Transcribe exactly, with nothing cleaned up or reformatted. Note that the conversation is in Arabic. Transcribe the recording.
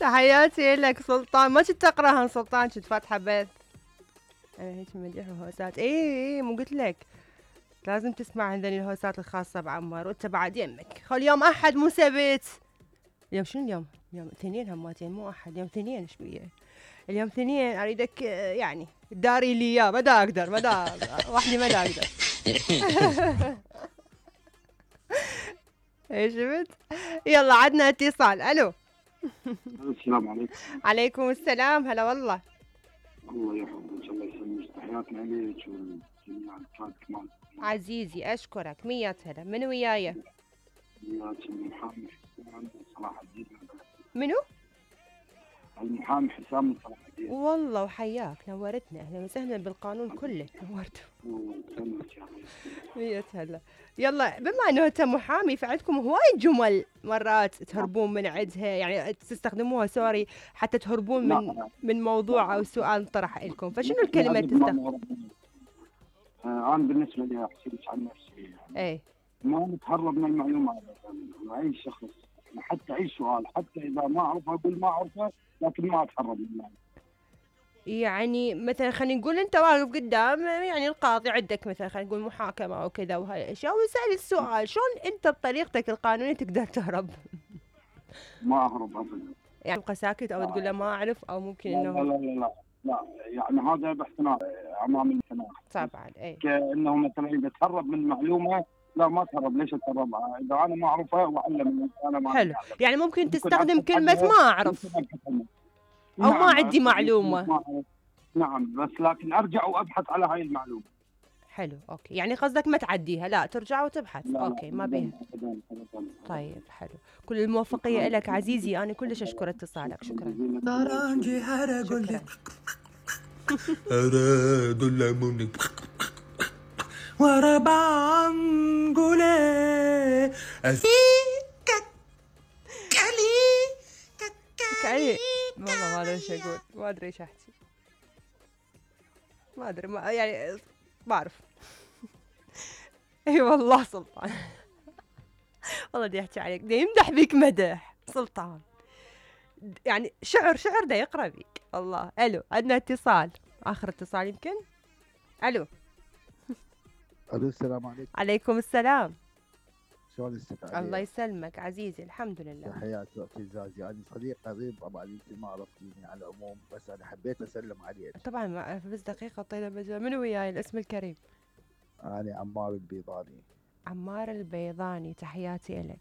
تحياتي لك سلطان. ما كنت تقراها سلطان، كنت فاتحه بث. انا هيك مديح وهوسات. اي اي مو قلت لك لازم تسمع هذني الهوسات الخاصه بعمار، وانت بعد يمك. خل يوم احد مو سبت. اليوم شنو اليوم؟ يوم اثنين هماتين مو احد، يوم اثنين ايش بيه؟ اليوم اثنين اريدك آه، يعني داري لي اياه. ما دا اقدر، ما دا وحدي ما دا اقدر. ايش شفت؟ يلا عدنا اتصال. الو. السلام عليكم. عليكم السلام. هلا والله. الله يحفظك، الله يسلمك، تحياتنا عليك والجميع الكاد كمان. عزيزي اشكرك. مية هلا. من وياي؟ وياك المحامي حسام من صلاح الدين. منو؟ المحامي حسام من صلاح الدين. والله وحياك، نورتنا. اهلا وسهلا بالقانون كله، نورته. وسلمك يا أخي. مية هلا. يلا، بما انه انت محامي فعندكم هواي جمل مرات تهربون من عندها، يعني تستخدموها سوري حتى تهربون من لا. من موضوع او سؤال طرح لكم، فشنو الكلمة اللي تستخدم؟ آه، انا بالنسبه لي احكي عن نفسي يعني ايه ما نتهرب من المعلومات. يعني اي شخص حتى اي سؤال حتى اذا ما اعرفه اقول ما اعرفه، لكن ما اتهرب منه. يعني مثلا خلينا نقول انت واقف قدام يعني القاضي، عندك مثلا خلينا نقول محاكمة او كذا وهاي الاشياء، ويسأل السؤال، شلون انت بطريقتك القانونية تقدر تهرب؟ ما اهرب ابدا. يعني تبقى ساكت او تقول له ما اعرف، او ممكن لا لا انه لا لا لا, لا. يعني هذا باحترام امام الجميع. طبعا ايه كانه مثلا اذا تهرب من معلومه، لا ما تهرب. ليش اتهرب؟ اذا انا ما اعرفها واعلم انا ما حلو. أعرف. يعني ممكن ممكن تستخدم ابحث كلمة عنها، ما اعرف ممكن ابحث عنها. او ما نعم عندي أستخدم كلمة معلومة. ما أعرف. نعم، بس لكن ارجع وابحث على هاي المعلومه. حلو اوكي، يعني قصدك ما تعديها، لا ترجع وتبحث. لا لا اوكي ما ابدا بيها. ابدا ابدا. طيب حلو. كل الموفقية لك عزيزي، انا كلش اشكر اتصالك. شكرا. شكرا. أراد الليمون وربع أنجولي أفيك كالي كأني والله ما ادري ايش اقول، ما ادري ايش احكي، ما ادري ما يعني ما اعرف. اي والله سلطان. والله بدي احكي عليك، بدي يمدح بك مدح سلطان، يعني شعر شعر ده يقرا بيك. الله. الو، عندنا اتصال، اخر اتصال يمكن. الو. الو السلام عليكم. عليكم السلام. شلون الست الله عليا؟ يسلمك عزيزي، الحمد لله. تحياتي واعتزازي، انا صديق قريب طبعا انت ما عرفتيني على العموم، بس انا حبيت اسلم عليك. طبعا ما أعرف، بس دقيقة طيلة مجال. من وياي الاسم الكريم؟ انا عمار البيضاني. عمار البيضاني، تحياتي لك.